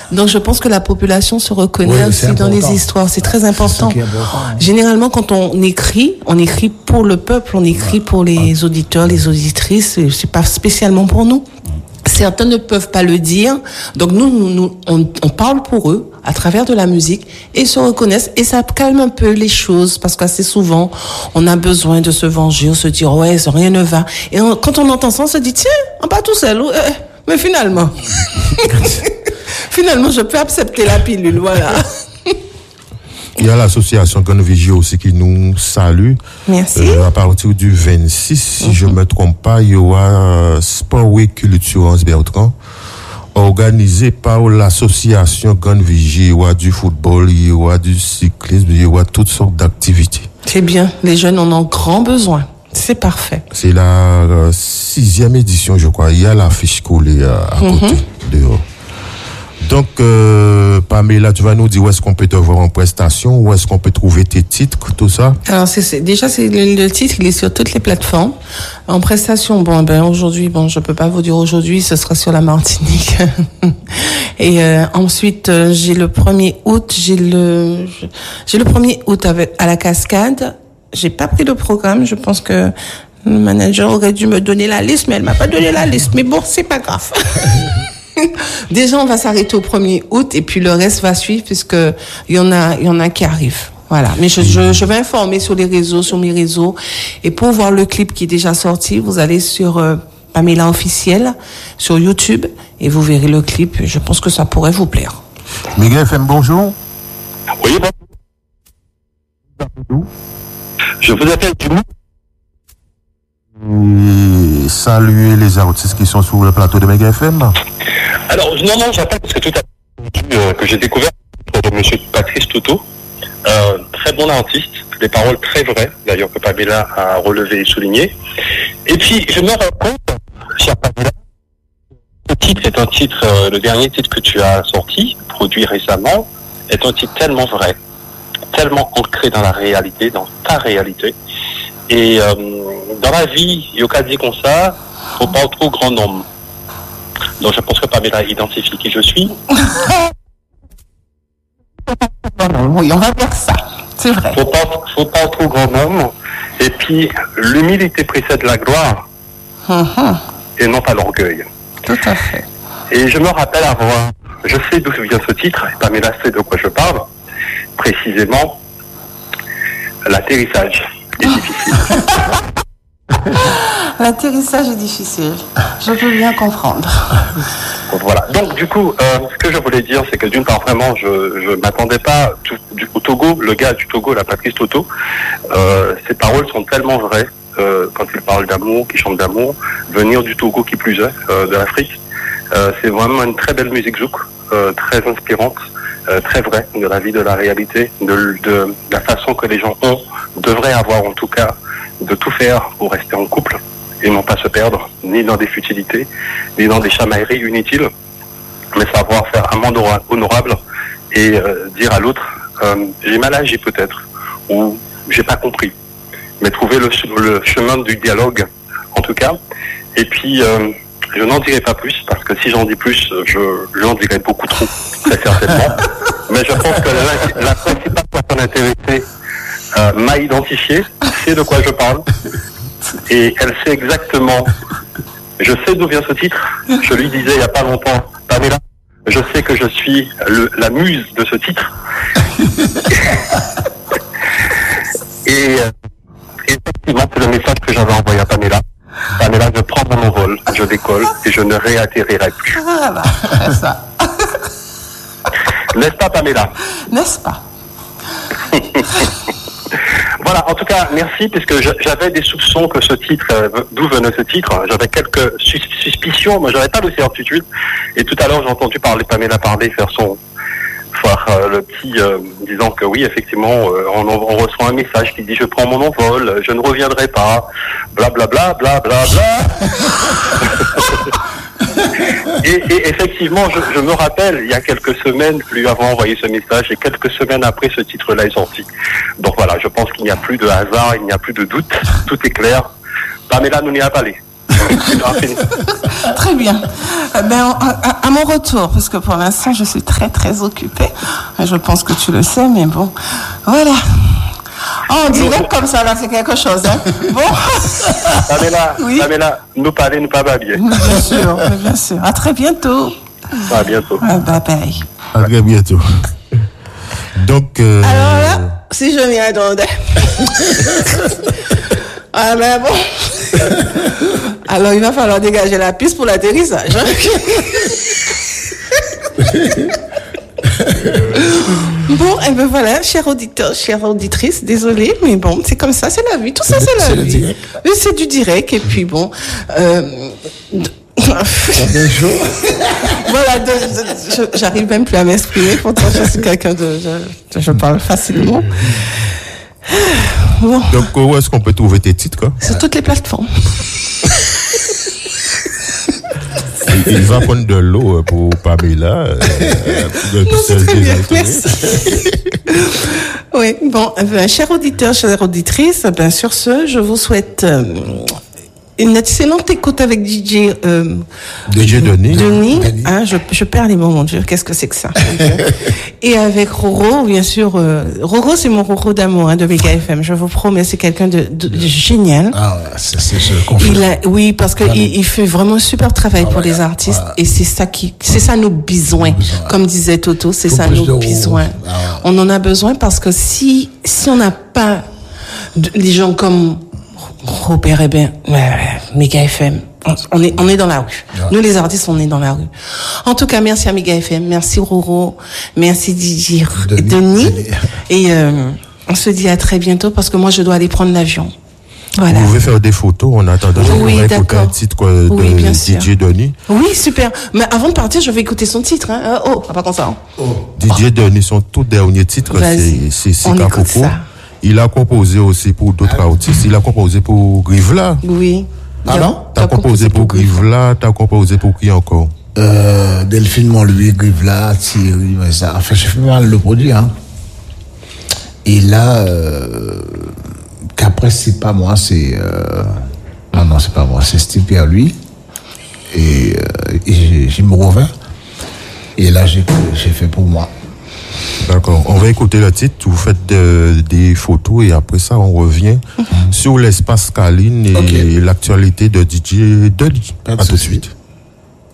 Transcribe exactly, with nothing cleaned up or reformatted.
Donc je pense que la population se reconnaît Oui, aussi dans les histoires. C'est très important. C'est important. Généralement, quand on écrit, on écrit pour le peuple, on écrit pour les auditeurs, les auditrices. C'est pas spécialement pour nous. Certains ne peuvent pas le dire, donc nous, nous, nous on, on parle pour eux à travers de la musique et ils se reconnaissent et ça calme un peu les choses parce qu'assez souvent on a besoin de se venger, on se dit ouais rien ne va et on, quand on entend ça on se dit tiens on va tout seul, euh, mais finalement finalement je peux accepter la pilule, voilà. Il y a l'association Gonvigie aussi qui nous salue. Merci. Euh, à partir du vingt-six, si mm-hmm. je ne me trompe pas, il y aura euh, Sport Week Culture Bertrand, organisé par l'association Gonvigie. Il y aura du football, il y aura du cyclisme, il y aura toutes sortes d'activités. C'est bien, les jeunes en ont grand besoin. C'est parfait. C'est la euh, sixième édition, je crois. Il y a l'affiche collée euh, à mm-hmm. côté, dehors. Donc, euh, Pamela, tu vas nous dire où est-ce qu'on peut te voir en prestation, où est-ce qu'on peut trouver tes titres, tout ça? Alors, c'est, c'est déjà, c'est le, le titre, il est sur toutes les plateformes. En prestation, bon, ben aujourd'hui, bon, je peux pas vous dire aujourd'hui, ce sera sur la Martinique. Et euh, ensuite, euh, j'ai le premier août, j'ai le, j'ai le premier août avec à la Cascade. J'ai pas pris le programme. Je pense que le manager aurait dû me donner la liste, mais elle m'a pas donné la liste. Mais bon, c'est pas grave. Déjà, on va s'arrêter au premier août et puis le reste va suivre puisque il y en a, il y en a qui arrivent. Voilà. Mais je, je, je vais informer sur les réseaux, sur mes réseaux. Et pour voir le clip qui est déjà sorti, vous allez sur euh, Pamela officielle sur YouTube et vous verrez le clip. Je pense que ça pourrait vous plaire. Miguel F M, bonjour. Oui, bonjour. Je vous appelle du Mou. Et saluer les artistes qui sont sur le plateau de Mega F M. Alors, non, non, j'appelle parce que tout à l'heure, euh, que j'ai découvert de monsieur Patrice Toutot, euh, très bon artiste, des paroles très vraies, d'ailleurs, que Pamela a relevé et souligné. Et puis, je me rends compte, chère Pamela, ce titre est un titre, euh, le dernier titre que tu as sorti, produit récemment, est un titre tellement vrai, tellement ancré dans la réalité, dans ta réalité. Et euh, dans la vie, il y a qu'à dire comme ça, faut pas trop grand nombre. Donc je pense que Pamela identifie qui je suis. Oui, on va faire ça. C'est vrai. Faut pas, faut pas trop grand nombre. Et puis l'humilité précède la gloire, Mm-hmm. et non pas l'orgueil. Tout à fait. Et je me rappelle avoir, je sais d'où vient ce titre, et Pamela sait de quoi je parle, précisément, l'atterrissage est difficile. L'atterrissage est difficile. Je peux bien comprendre. Donc, voilà. Donc du coup, euh, ce que je voulais dire, c'est que d'une part, vraiment, je je m'attendais pas tout, du, au Togo, le gars du Togo, la Patrice Toutot, euh, ses paroles sont tellement vraies euh, quand il parle d'amour, qu'il chante d'amour, venir du Togo qui plus est, euh, de l'Afrique. Euh, c'est vraiment une très belle musique zouk, euh, très inspirante, euh, très vraie de la vie, de la réalité, de, de, de la façon que les gens ont, devraient avoir en tout cas, de tout faire pour rester en couple et non pas se perdre, ni dans des futilités, ni dans des chamailleries inutiles, mais savoir faire amende honorable et euh, dire à l'autre, euh, j'ai mal agi peut-être, ou j'ai pas compris, mais trouver le, le chemin du dialogue, en tout cas, et puis euh, je n'en dirai pas plus, parce que si j'en dis plus, je, j'en dirai beaucoup trop, très certainement, mais je pense que la, la principale personne intéressée euh, m'a identifié, sait de quoi je parle, et elle sait exactement, je sais d'où vient ce titre, je lui disais il n'y a pas longtemps, Pamela, je sais que je suis le, la muse de ce titre. et, et effectivement, c'est le message que j'avais envoyé à Pamela. Pamela, je prends mon envol, je décolle et je ne réatterrirai plus. Voilà, ça. N'est-ce pas, Pamela? N'est-ce pas? Voilà, en tout cas, merci, puisque j'avais des soupçons que ce titre, euh, d'où venait ce titre, j'avais quelques sus- suspicions, mais j'avais pas de certitude. Et tout à l'heure, j'ai entendu parler Pamela parler, faire son, faire euh, le petit, euh, disant que oui, effectivement, euh, on, on reçoit un message qui dit je prends mon envol, je ne reviendrai pas, bla bla bla bla bla bla. Et, et effectivement, je, je me rappelle, il y a quelques semaines, lui avons envoyé ce message, et quelques semaines après, ce titre-là est sorti. Donc voilà, je pense qu'il n'y a plus de hasard, il n'y a plus de doute, tout est clair. Pamela nous n'y a pas allé. Très bien. Eh ben, à, à mon retour, parce que pour l'instant, je suis très, très occupée. Je pense que tu le sais, mais bon. Voilà. Oh, on dirait comme ça, là, c'est quelque chose, hein. Bon. Pamela, oui. Pamela, nous parler, nous pas bien. Bien sûr, bien sûr. À très bientôt. À bientôt. Ah, bye bye. À très bientôt. Donc, euh... alors là, si je m'y attendais. Ah, mais bon. Alors, il va falloir dégager la piste pour l'atterrissage. Hein? Bon, et ben voilà, chers auditeurs, chères auditrices, désolé, mais bon, c'est comme ça, c'est la vie. Tout ça, c'est la c'est vie. Direct. C'est du direct, et puis bon. Euh... Voilà, de, de, je, j'arrive même plus à m'exprimer. Pourtant, je suis quelqu'un de, je, je parle facilement. Bon. Donc, où est-ce qu'on peut trouver tes titres, quoi? Sur toutes les plateformes. Il, il va prendre de l'eau pour Pamela. Euh, non, c'est très bien, merci. Oui, bon, ben, chers auditeurs, chères auditrices, ben, sur ce, je vous souhaite euh, une excellente écoute avec D J euh, D J Denis. Denis, hein, je, je perds les mots, mon Dieu, qu'est-ce que c'est que ça? Et avec Roro, bien sûr. Euh, Roro, c'est mon Roro d'amour hein, de Méga F M. Je vous promets, c'est quelqu'un de, de, de génial. Ah ouais, c'est, c'est ce qu'on fait. Il a, oui, parce que il, il fait vraiment un super travail ah pour ouais, les artistes ouais. Et c'est ça qui, c'est ça nos besoins. besoins. Comme disait Toto, c'est Tout ça nos besoins. Ah ouais. On en a besoin parce que si si on n'a pas de, des gens comme Robert, eh bien, Méga F M, on est, on est dans la rue. Ouais. Nous, les artistes, on est dans la rue. En tout cas, merci à Méga F M, merci Roro, merci Didier, Denis. Denis. Et euh, on se dit à très bientôt parce que moi, je dois aller prendre l'avion. Voilà. Vous pouvez faire des photos en attendant oui, qu'on va écouter un titre quoi, de oui, D J Denis. Oui, super. Mais avant de partir, je vais écouter son titre. Hein. Euh, oh, pas comme ça. Hein. Oh. D J oh. Denis, son tout dernier titre, Vas-y. c'est Sika Coco. Il a composé aussi pour d'autres ah. artistes. Il a composé pour Grivla. Oui. Ah non? T'as composé pour Grivla, t'as composé pour qui encore? Euh, Delphine Montluy, Grivla, Thierry, mais ça. Enfin, j'ai fait mal le produit, hein. Et là, euh, qu'après, c'est pas moi, c'est, euh, non, non, c'est pas moi, c'est Steve Pierre, lui. Et, euh, et j'ai me revint. Et là, j'ai, j'ai fait pour moi. D'accord. On va écouter le titre, vous faites de, des photos et après ça, on revient mm-hmm. sur l'espace Caline et okay. l'actualité de D J Denis. À tout de suite.